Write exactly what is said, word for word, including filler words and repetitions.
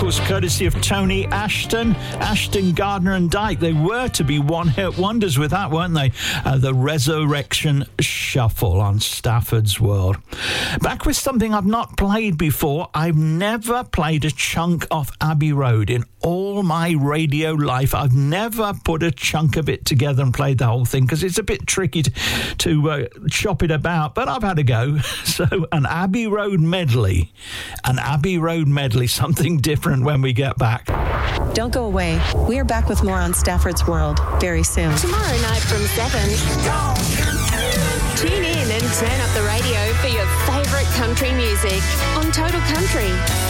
course, courtesy of Tony Ashton, Ashton, Gardner and Dyke. They were to be one-hit wonders with that, weren't they? Uh, the Resurrection Shuffle on Stafford's World. Back with something I've not played before. I've never played a chunk of Abbey Road in all my radio life. I've never put a chunk of it together and played the whole thing because it's a bit tricky to, to uh, chop it about, but I've had a go. So an Abbey Road medley, an Abbey Road medley, something different when we get back. Don't go away. We are back with more on Stafford's World very soon. Tomorrow night from seven. Tune in and turn up the radio for your favourite country music on Total Country.